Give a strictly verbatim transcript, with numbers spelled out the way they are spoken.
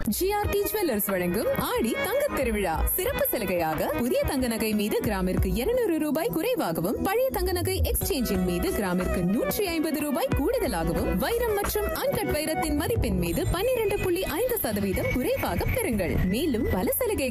GRT jewellers வழங்கும் ஆடி தங்கத் திருவிழா சிறப்பு சலுகையாக புதிய தங்க நகை மீது கிராமிற்கு இருநூறு ரூபாய் குறைவாகவும் பழைய தங்க நகை எக்ஸ்சேஞ்சின் மீது கிராமிற்கு நூற்றி ஐம்பது ரூபாய் கூடுதலாகவும் வைரம் மற்றும் அன்கட் வைரத்தின் மதிப்பின் மீது பன்னிரண்டு புள்ளி ஐந்து சதவீதம் குறைவாக பெறுங்கள். மேலும் பல சலுகைகள்